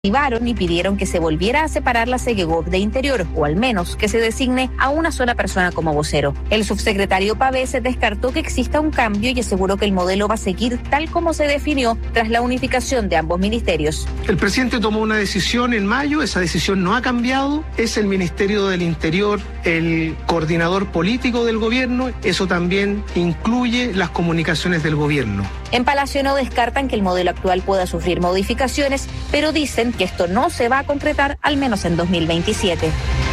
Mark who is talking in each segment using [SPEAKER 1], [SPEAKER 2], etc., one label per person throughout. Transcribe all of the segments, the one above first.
[SPEAKER 1] Activaron y pidieron que se volviera a separar la Segegov de Interior, o al menos que se designe a una sola persona como vocero. El subsecretario Pavés descartó que exista un cambio y aseguró que el modelo va a seguir tal como se definió tras la unificación de ambos ministerios.
[SPEAKER 2] El presidente tomó una decisión en mayo, esa decisión no ha cambiado, es el Ministerio del Interior el coordinador político del gobierno, eso también incluye las comunicaciones del gobierno.
[SPEAKER 1] En Palacio no descartan que el modelo actual pueda sufrir modificaciones, pero dicen que esto no se va a concretar al menos en 2027.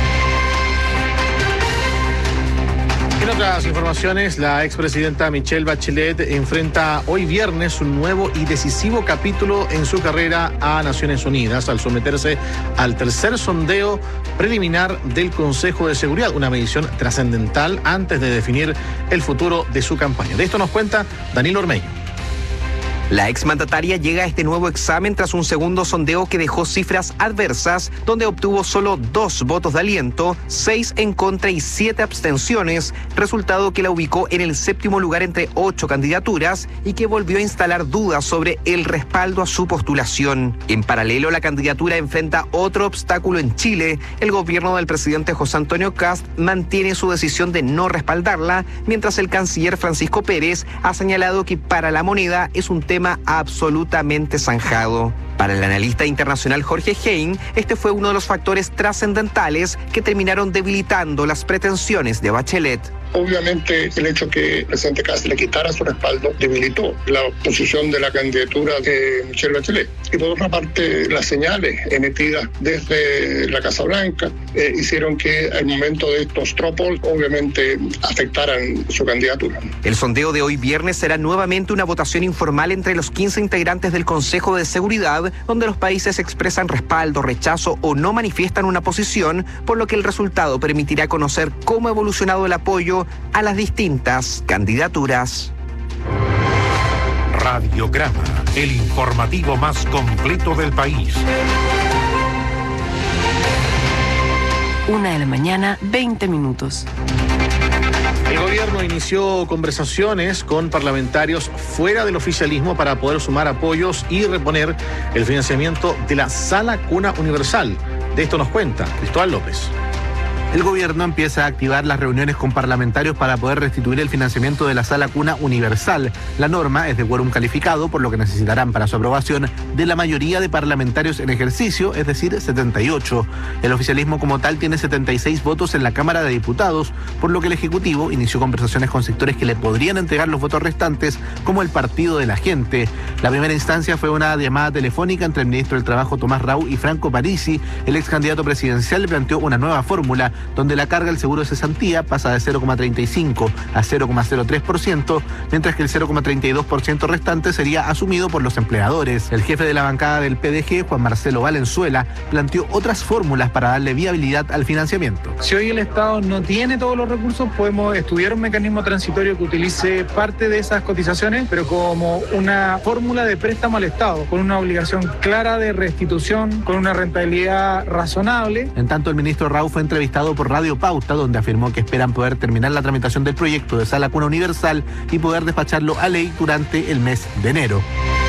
[SPEAKER 3] En otras informaciones, la expresidenta Michelle Bachelet enfrenta hoy viernes un nuevo y decisivo capítulo en su carrera a Naciones Unidas al someterse al tercer sondeo preliminar del Consejo de Seguridad, una medición trascendental antes de definir el futuro de su campaña. De esto nos cuenta Danilo Ormeño.
[SPEAKER 4] La exmandataria llega a este nuevo examen tras un segundo sondeo que dejó cifras adversas, donde obtuvo solo 2 votos de aliento, 6 en contra y 7 abstenciones, resultado que la ubicó en el 7º lugar entre 8 candidaturas y que volvió a instalar dudas sobre el respaldo a su postulación. En paralelo, la candidatura enfrenta otro obstáculo en Chile. El gobierno del presidente José Antonio Kast mantiene su decisión de no respaldarla, mientras el canciller Francisco Pérez ha señalado que para la moneda es un tema absolutamente zanjado. Para el analista internacional Jorge Hein, este fue uno de los factores trascendentales que terminaron debilitando las pretensiones de Bachelet.
[SPEAKER 5] Obviamente el hecho que el presidente Kast le quitara su respaldo debilitó la posición de la candidatura de Michelle Bachelet. Y por otra parte, las señales emitidas desde la Casa Blanca hicieron que al momento de estos straw polls obviamente afectaran su candidatura.
[SPEAKER 4] El sondeo de hoy viernes será nuevamente una votación informal entre los 15 integrantes del Consejo de Seguridad, donde los países expresan respaldo, rechazo o no manifiestan una posición, por lo que el resultado permitirá conocer cómo ha evolucionado el apoyo a las distintas candidaturas.
[SPEAKER 6] Radiograma, el informativo más completo del país.
[SPEAKER 7] 1:20 a.m.
[SPEAKER 3] El gobierno inició conversaciones con parlamentarios fuera del oficialismo para poder sumar apoyos y reponer el financiamiento de la Sala Cuna Universal. De esto nos cuenta Cristóbal López.
[SPEAKER 8] El gobierno empieza a activar las reuniones con parlamentarios para poder restituir el financiamiento de la Sala Cuna Universal. La norma es de quórum calificado, por lo que necesitarán para su aprobación de la mayoría de parlamentarios en ejercicio, es decir, 78. El oficialismo como tal tiene 76 votos en la Cámara de Diputados, por lo que el Ejecutivo inició conversaciones con sectores que le podrían entregar los votos restantes, como el Partido de la Gente. La primera instancia fue una llamada telefónica entre el ministro del Trabajo Tomás Rau y Franco Parisi. El ex candidato presidencial planteó una nueva fórmula donde la carga del seguro de cesantía pasa de 0,35 a 0,03%, mientras que el 0,32% restante sería asumido por los empleadores. El jefe de la bancada del PDG, Juan Marcelo Valenzuela, planteó otras fórmulas para darle viabilidad al financiamiento.
[SPEAKER 9] Si hoy el Estado no tiene todos los recursos, podemos estudiar un mecanismo transitorio que utilice parte de esas cotizaciones, pero como una fórmula de préstamo al Estado, con una obligación clara de restitución, con una rentabilidad razonable.
[SPEAKER 8] En tanto, el ministro Rau fue entrevistado por Radio Pauta, donde afirmó que esperan poder terminar la tramitación del proyecto de Sala Cuna Universal y poder despacharlo a ley durante el mes de enero.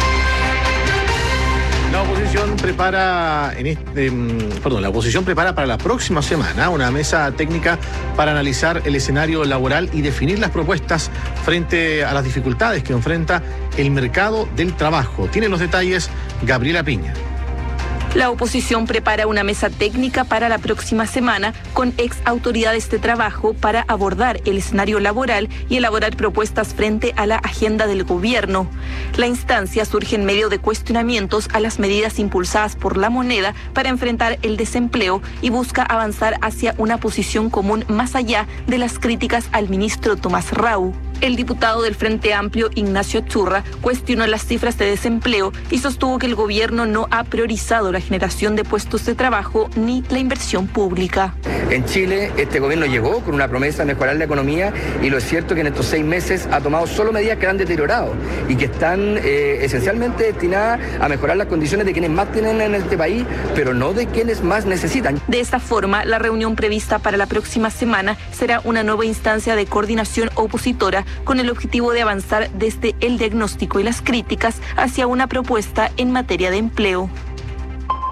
[SPEAKER 3] La oposición prepara para la próxima semana una mesa técnica para analizar el escenario laboral y definir las propuestas frente a las dificultades que enfrenta el mercado del trabajo. Tiene los detalles Gabriela Piña.
[SPEAKER 10] La oposición prepara una mesa técnica para la próxima semana con ex autoridades de trabajo para abordar el escenario laboral y elaborar propuestas frente a la agenda del gobierno. La instancia surge en medio de cuestionamientos a las medidas impulsadas por la moneda para enfrentar el desempleo y busca avanzar hacia una posición común más allá de las críticas al ministro Tomás Rau. El diputado del Frente Amplio, Ignacio Churra, cuestionó las cifras de desempleo y sostuvo que el gobierno no ha priorizado la generación de puestos de trabajo ni la inversión pública.
[SPEAKER 11] En Chile, este gobierno llegó con una promesa de mejorar la economía y lo es cierto que en estos 6 meses ha tomado solo medidas que han deteriorado y que están esencialmente destinadas a mejorar las condiciones de quienes más tienen en este país, pero no de quienes más necesitan.
[SPEAKER 10] De esta forma, la reunión prevista para la próxima semana será una nueva instancia de coordinación opositora con el objetivo de avanzar desde el diagnóstico y las críticas hacia una propuesta en materia de empleo.